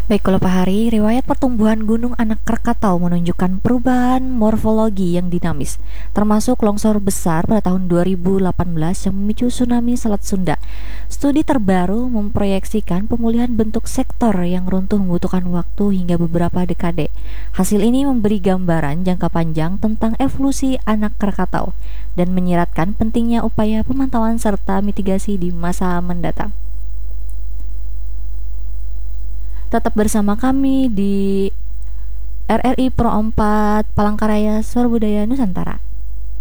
Baik, kalau Pak Hari, riwayat pertumbuhan Gunung Anak Krakatau menunjukkan perubahan morfologi yang dinamis, termasuk longsor besar pada tahun 2018 yang memicu tsunami Selat Sunda. Studi terbaru memproyeksikan pemulihan bentuk sektor yang runtuh membutuhkan waktu hingga beberapa dekade. Hasil ini memberi gambaran jangka panjang tentang evolusi Anak Krakatau dan menyiratkan pentingnya upaya pemantauan serta mitigasi di masa mendatang. Tetap bersama kami di RRI Pro 4 Palangkaraya Suara Budaya Nusantara.